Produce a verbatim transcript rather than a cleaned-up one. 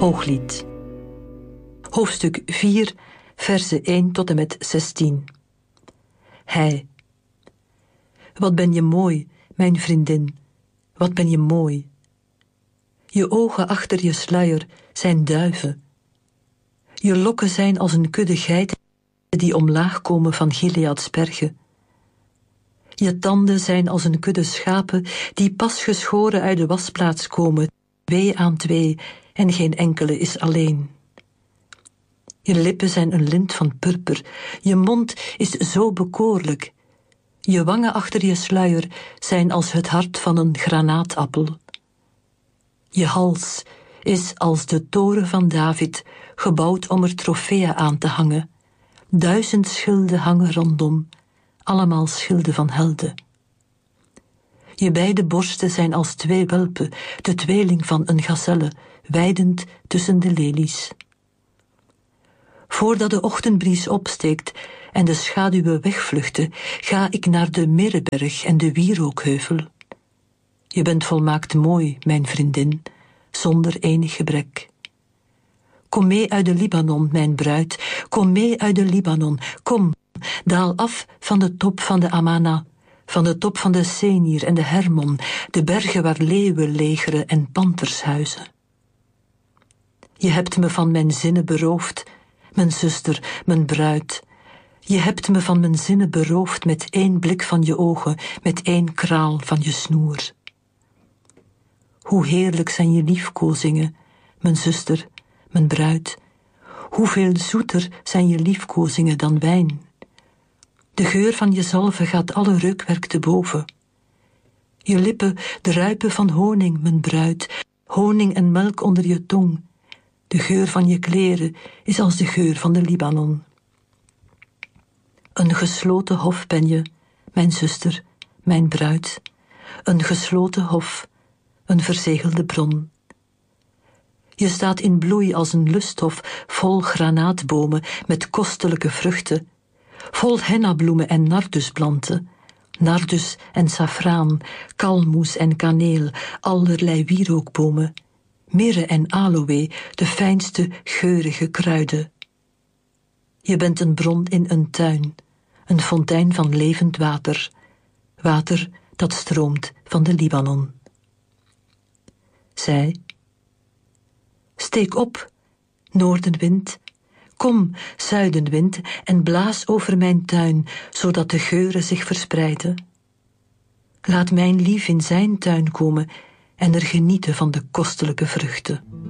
Hooglied. Hoofdstuk vier, versen één tot en met zestien. Hij. Wat ben je mooi, mijn vriendin, wat ben je mooi. Je ogen achter je sluier zijn duiven. Je lokken zijn als een kudde geiten die omlaag komen van Gileads bergen. Je tanden zijn als een kudde schapen die pas geschoren uit de wasplaats komen, twee aan twee, en geen enkele is alleen. Je lippen zijn een lint van purper, je mond is zo bekoorlijk. Je wangen achter je sluier zijn als het hart van een granaatappel. Je hals is als de toren van David, gebouwd om er trofeeën aan te hangen. Duizend schilden hangen rondom, allemaal schilden van helden. Je beide borsten zijn als twee welpen, de tweeling van een gazelle, weidend tussen de lelies. Voordat de ochtendbries opsteekt en de schaduwen wegvluchten, ga ik naar de Mirreberg en de wierookheuvel. Je bent volmaakt mooi, mijn vriendin, zonder enig gebrek. Kom mee uit de Libanon, mijn bruid, kom mee uit de Libanon, kom, daal af van de top van de Amana, van de top van de Senir en de Hermon, de bergen waar leeuwen legeren en panters huizen. Je hebt me van mijn zinnen beroofd, mijn zuster, mijn bruid. Je hebt me van mijn zinnen beroofd met één blik van je ogen, met één kraal van je snoer. Hoe heerlijk zijn je liefkozingen, mijn zuster, mijn bruid. Hoeveel zoeter zijn je liefkozingen dan wijn. De geur van je zalven gaat alle reukwerk te boven. Je lippen druipen van honing, mijn bruid, honing en melk onder je tong. De geur van je kleren is als de geur van de Libanon. Een gesloten hof ben je, mijn zuster, mijn bruid. Een gesloten hof, een verzegelde bron. Je staat in bloei als een lusthof vol granaatbomen met kostelijke vruchten, vol hennabloemen en nardusplanten, nardus en safraan, kalmoes en kaneel, allerlei wierookbomen, mirre en aloë, de fijnste geurige kruiden. Je bent een bron in een tuin, een fontein van levend water, water dat stroomt van de Libanon. Zij. Steek op, noordenwind, kom, zuidenwind, en blaas over mijn tuin, zodat de geuren zich verspreiden. Laat mijn lief in zijn tuin komen en er genieten van de kostelijke vruchten.